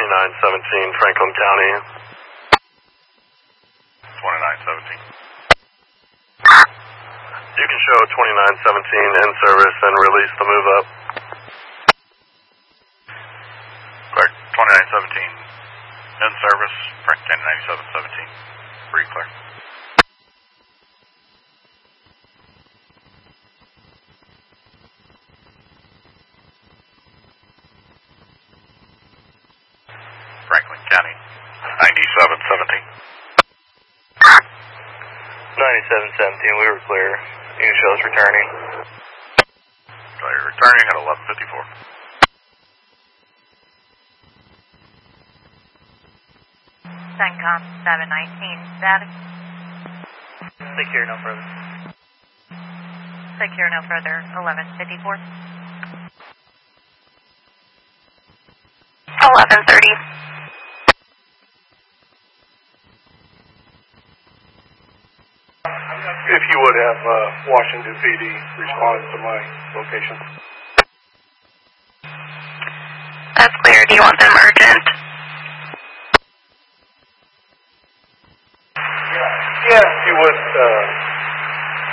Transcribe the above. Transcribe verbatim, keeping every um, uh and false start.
twenty-nine seventeen, Franklin County. twenty-nine seventeen. You can show twenty-nine seventeen in service and release the move up. Clear. twenty-nine seventeen in service, Franklin County ninety-seven seventeen. Free clear. Franklin County ninety-seven seventeen. ninety-seven seventeen, we were clear. You can show us returning. Clear. Returning at eleven fifty-four. CENTCOM seven nineteen, status. Secure no further. Secure no further, eleven fifty-four. eleven thirty. If you would have uh, Washington P D respond to my location. That's clear. Do you want them urgent?